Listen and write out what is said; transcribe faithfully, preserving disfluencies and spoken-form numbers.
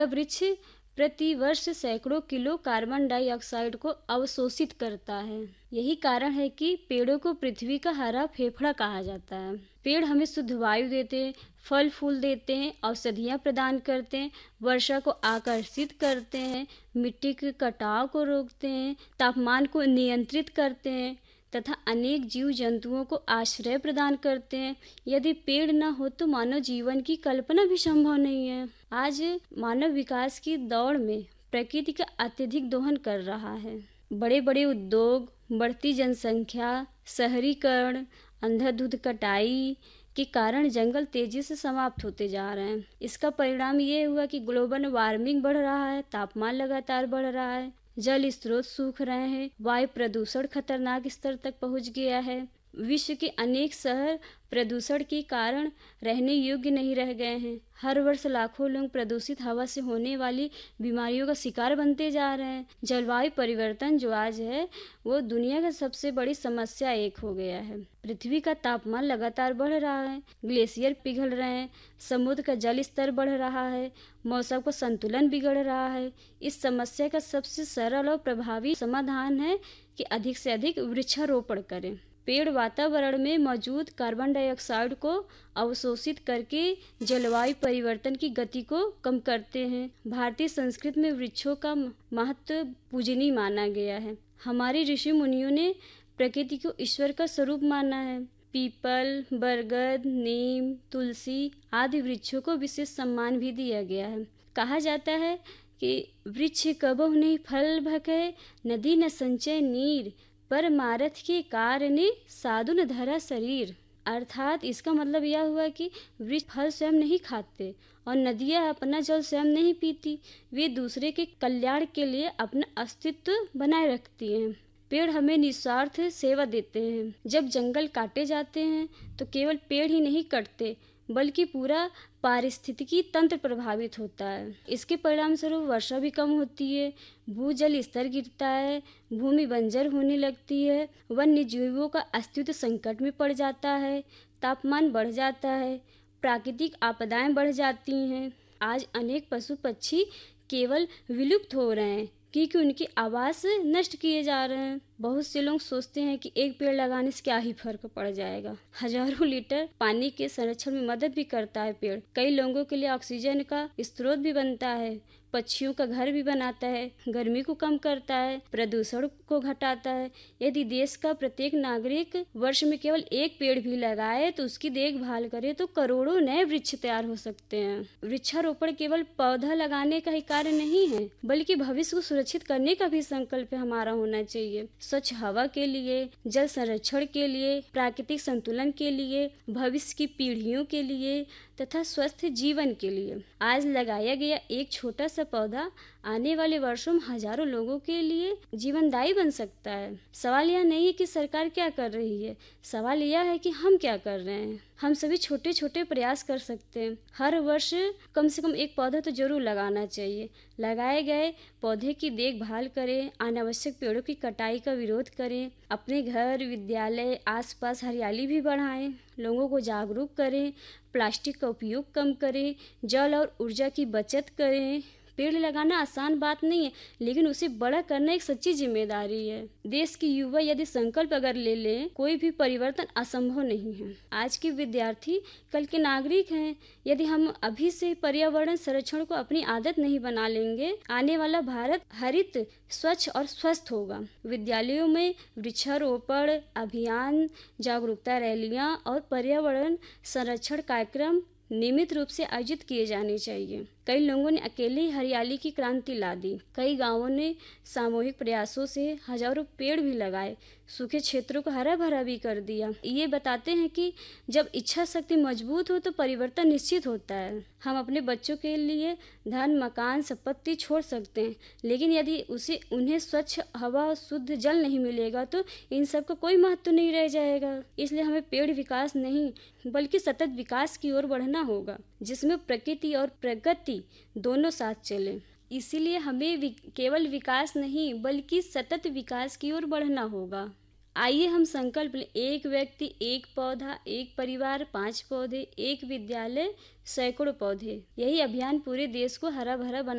वृक्ष प्रति वर्ष सैकड़ों किलो कार्बन डाइऑक्साइड को अवशोषित करता है। यही कारण है कि पेड़ों को पृथ्वी का हरा फेफड़ा कहा जाता है। पेड़ हमें शुद्ध वायु देते हैं, फल फूल देते हैं, औषधियाँ प्रदान करते हैं, वर्षा को आकर्षित करते हैं, मिट्टी के कटाव को रोकते हैं, तापमान को नियंत्रित करते हैं तथा अनेक जीव जंतुओं को आश्रय प्रदान करते हैं। यदि पेड़ न हो तो मानव जीवन की कल्पना भी संभव नहीं है। आज मानव विकास की दौड़ में प्रकृति का अत्यधिक दोहन कर रहा है। बड़े बड़े उद्योग, बढ़ती जनसंख्या, शहरीकरण, अंधाधुंध कटाई के कारण जंगल तेजी से समाप्त होते जा रहे हैं। इसका परिणाम ये हुआ कि ग्लोबल वार्मिंग बढ़ रहा है, तापमान लगातार बढ़ रहा है, जल स्रोत सूख रहे हैं, वायु प्रदूषण खतरनाक स्तर तक पहुंच गया है। विश्व के अनेक शहर प्रदूषण के कारण रहने योग्य नहीं रह गए हैं। हर वर्ष लाखों लोग प्रदूषित हवा से होने वाली बीमारियों का शिकार बनते जा रहे हैं। जलवायु परिवर्तन जो आज है वो दुनिया की सबसे बड़ी समस्या एक हो गया है। पृथ्वी का तापमान लगातार बढ़ रहा है, ग्लेशियर पिघल रहे हैं, समुद्र का जल स्तर बढ़ रहा है, मौसम का संतुलन बिगड़ रहा है। इस समस्या का सबसे सरल और प्रभावी समाधान है कि अधिक से अधिक वृक्षारोपण करें। पेड़ वातावरण में मौजूद कार्बन डाइऑक्साइड को अवशोषित करके जलवायु परिवर्तन की गति को कम करते हैं। भारतीय संस्कृति में वृक्षों का महत्व पूजनीय माना गया है। हमारे ऋषि मुनियों ने प्रकृति को ईश्वर का स्वरूप माना है। पीपल, बरगद, नीम, तुलसी आदि वृक्षों को विशेष सम्मान भी दिया गया है। कहा जाता है कि वृक्ष कबहु नहीं फल भके, नदी न संचय नीर, परमारथ के कारण साधु न धरा शरीर। अर्थात इसका मतलब यह हुआ कि वृक्ष फल स्वयं नहीं खाते और नदियाँ अपना जल स्वयं नहीं पीती, वे दूसरे के कल्याण के लिए अपना अस्तित्व बनाए रखती हैं। पेड़ हमें निस्वार्थ सेवा देते हैं। जब जंगल काटे जाते हैं तो केवल पेड़ ही नहीं कटते बल्कि पूरा पारिस्थितिकी तंत्र प्रभावित होता है। इसके परिणाम स्वरूप वर्षा भी कम होती है, भूजल स्तर गिरता है, भूमि बंजर होने लगती है, वन्य जीवों का अस्तित्व संकट में पड़ जाता है, तापमान बढ़ जाता है, प्राकृतिक आपदाएं बढ़ जाती हैं। आज अनेक पशु पक्षी केवल विलुप्त हो रहे हैं क्योंकि उनकी आवास नष्ट किए जा रहे हैं। बहुत से लोग सोचते हैं कि एक पेड़ लगाने से क्या ही फर्क पड़ जाएगा। हजारों लीटर पानी के संरक्षण में मदद भी करता है पेड़। कई लोगों के लिए ऑक्सीजन का स्रोत भी बनता है, पक्षियों का घर भी बनाता है, गर्मी को कम करता है, प्रदूषण को घटाता है। यदि देश का प्रत्येक नागरिक वर्ष में केवल एक पेड़ भी लगाए तो उसकी देखभाल करे तो करोड़ों नए वृक्ष तैयार हो सकते हैं। वृक्षारोपण केवल पौधा लगाने का ही कार्य नहीं है बल्कि भविष्य को सुरक्षित करने का भी संकल्प हमारा होना चाहिए। स्वच्छ हवा के लिए, जल संरक्षण के लिए, प्राकृतिक संतुलन के लिए, भविष्य की पीढ़ियों के लिए तथा स्वस्थ जीवन के लिए। आज लगाया गया एक छोटा सा पौधा आने वाले वर्षों में हजारों लोगों के लिए जीवनदायी बन सकता है। सवाल यह नहीं है कि सरकार क्या कर रही है, सवाल यह है कि हम क्या कर रहे हैं। हम सभी छोटे छोटे प्रयास कर सकते हैं। हर वर्ष कम से कम एक पौधा तो जरूर लगाना चाहिए। लगाए गए पौधे की देखभाल करें, अनावश्यक पेड़ों की कटाई का विरोध करें, अपने घर, विद्यालय, आसपास हरियाली भी बढ़ाएं, लोगों को जागरूक करें, प्लास्टिक का उपयोग कम करें, जल और ऊर्जा की बचत करें। पेड़ लगाना आसान बात नहीं है लेकिन उसे बड़ा करना एक सच्ची जिम्मेदारी है। देश की युवा यदि संकल्प अगर ले लें कोई भी परिवर्तन असंभव नहीं है। आज के विद्यार्थी कल के नागरिक हैं। यदि हम अभी से पर्यावरण संरक्षण को अपनी आदत नहीं बना लेंगे आने वाला भारत हरित, स्वच्छ और स्वस्थ होगा। विद्यालयों में वृक्षारोपण अभियान, जागरूकता रैलियां और पर्यावरण संरक्षण कार्यक्रम नियमित रूप से आयोजित किए जाने चाहिए। कई लोगों ने अकेले ही हरियाली की क्रांति ला दी। कई गांवों ने सामूहिक प्रयासों से हजारों पेड़ भी लगाए, सूखे क्षेत्रों को हरा भरा भी कर दिया। ये बताते हैं कि जब इच्छा शक्ति मजबूत हो तो परिवर्तन निश्चित होता है। हम अपने बच्चों के लिए धन, मकान, संपत्ति छोड़ सकते हैं लेकिन यदि उसे उन्हें स्वच्छ हवा और शुद्ध जल नहीं मिलेगा तो इन सब का कोई महत्व नहीं रह जाएगा। इसलिए हमें पेड़ विकास नहीं बल्कि सतत विकास की ओर बढ़ना होगा जिसमें प्रकृति और प्रगति दोनों साथ चलें। इसीलिए हमें वि, केवल विकास नहीं बल्कि सतत विकास की ओर बढ़ना होगा। आइए हम संकल्प लें, एक व्यक्ति एक पौधा, एक परिवार पांच पौधे, एक विद्यालय सैकड़ों पौधे। यही अभियान पूरे देश को हरा भरा बना